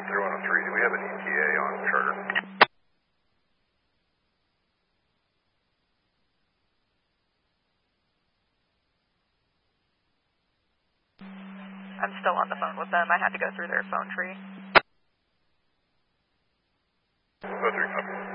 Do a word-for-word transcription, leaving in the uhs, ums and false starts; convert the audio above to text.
three one oh three, do we have an E T A on charter? I'm still on the phone with them. I had to go through their phone tree. oh three, copy.